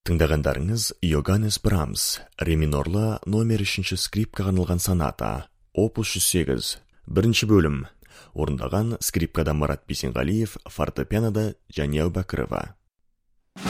Тыңдағандарыңыз Йоганнес Брамс, ре минорлы номер 3 скрипкаға арналған соната, опус 108, бірінші бөлім. Орындаған скрипкада Марат Бейсенғалиев, фортепианода Жанел Бакырова.